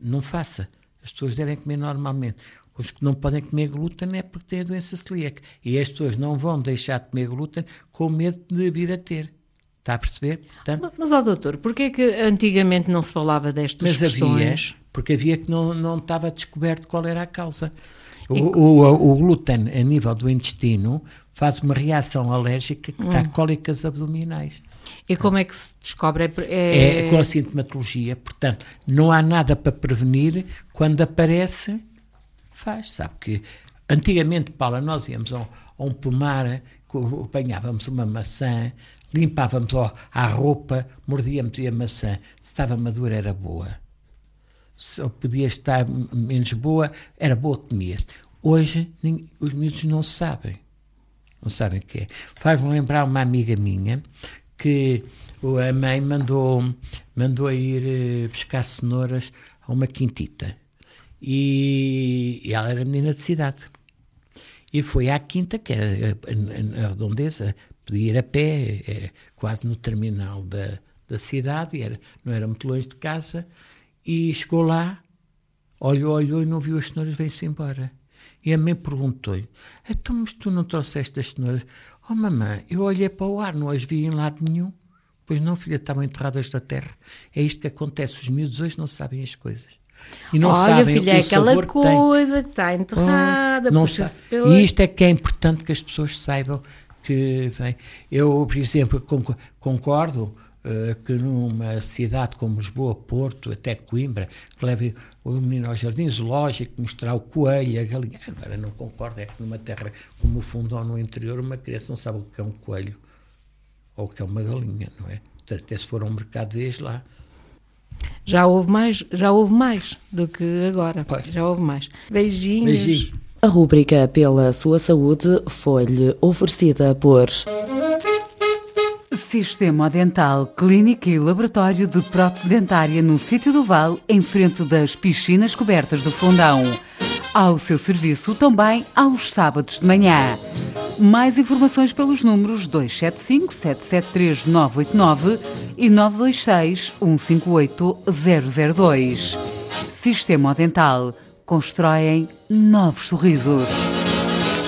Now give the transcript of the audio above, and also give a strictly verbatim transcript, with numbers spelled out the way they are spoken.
não faça. As pessoas devem comer normalmente. Os que não podem comer glúten é porque têm a doença celíaca. E as pessoas não vão deixar de comer glúten com medo de vir a ter. Está a perceber? Portanto, mas, ó doutor, porquê é que antigamente não se falava destas mas questões? Havia, porque havia que não, não estava descoberto qual era a causa. O, o, o glúten, a nível do intestino, faz uma reação alérgica que hum. dá cólicas abdominais. E como é que se descobre? É, é com a sintomatologia. Portanto, não há nada para prevenir. Quando aparece, faz. Sabe que antigamente, Paula, nós íamos a um, a um pomar, apanhávamos uma maçã, limpávamos a roupa, mordíamos e a maçã. Se estava madura, era boa. Se podia estar menos boa, era boa que comia-se. Hoje, nem, os miúdos não sabem. Não sabem o que é. Faz-me lembrar uma amiga minha que a mãe mandou, mandou a ir pescar cenouras a uma quintita. E, e ela era menina de cidade. E foi à quinta, que era a, a redondeza, podia ir a pé, é, quase no terminal da, da cidade, era, não era muito longe de casa, e chegou lá, olhou, olhou e não viu as cenouras, veio-se embora. E a mãe perguntou-lhe, então, mas tu não trouxeste as cenouras? Oh, mamãe, eu olhei para o ar, não as vi em lado nenhum. Pois não, filha, estavam enterradas da terra. É isto que acontece, os miúdos hoje não sabem as coisas. E não Olha, sabem filha, o é aquela sabor coisa que, que está enterrada. oh, não sabe. Pela... E isto é que é importante que as pessoas saibam que vem. Eu, por exemplo, concordo uh, que numa cidade como Lisboa, Porto, até Coimbra, que leve o menino ao jardim zoológico, mostrar o coelho, a galinha. Agora não concordo, é que numa terra como o fundo ou no interior, uma criança não sabe o que é um coelho ou o que é uma galinha, não é? Até se for a um mercado, vês lá. Já houve mais, já houve mais do que agora. Pois. Já houve mais. Beijinhos. Beijinho. A rúbrica Pela Sua Saúde foi-lhe oferecida por Sistema Dental, clínica e laboratório de prótese dentária no Sítio do Val, em frente das piscinas cobertas do Fundão. Ao seu serviço também aos sábados de manhã. Mais informações pelos números dois sete cinco, sete sete três, nove oito nove e nove dois seis, um cinco oito, zero zero dois. Sistema Dental. Constroem novos sorrisos.